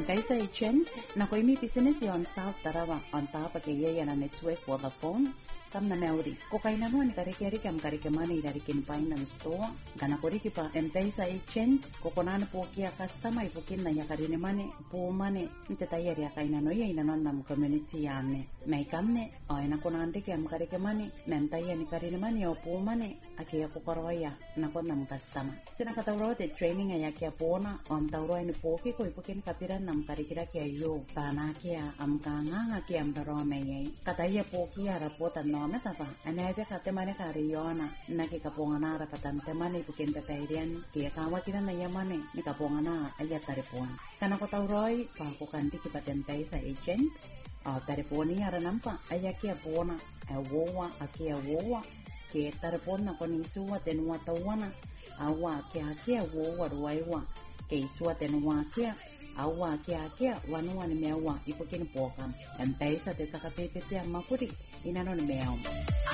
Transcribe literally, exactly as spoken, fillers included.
M-Pesa agent na ko imi business yon South Tarawa on tapa ke yeye na network Vodafone kam na meuri ko kay na ni kari-kari kam kari mani dari kin finance store kana ko riki pa M-Pesa agent ko konan po kia customer ipokin na yakari ni mani po mani nte tayari ya kay na no yeye na nam community yane na ikamne o ina konan de kam kari mani mem tayani kari ni mani o po mani akia ko koroya na ko nam customer sina katawro de training ya kia pona on tawro ni poki ko ipokin kapiran nam kari kira kia yo pana kia am kanga kia am daro me kataya poki ara pota no meta pa anabe katemane kari yona na ki kapongana ra katantemane ipokin tairian kia kawa kira na yamane ni kapongana aya taripon kana ko tawroi pa ko kanti ki paten M-Pesa agent a tariponi ara nampa aya kia pona e wowa akia wowa ke taripon na koni suwa tenua tawana awa kia kia wowa ruaiwa ke isua tenua kia awa kia kia wanua ni mewa ipokin pokam M-Pesa te saka pepe te amapuri inano ni mewa